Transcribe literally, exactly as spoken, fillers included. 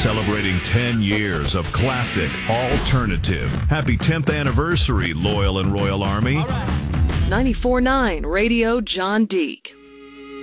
Celebrating ten years of classic alternative. Happy tenth anniversary, Loyal and Royal Army. ninety-four point nine Radio John Deek.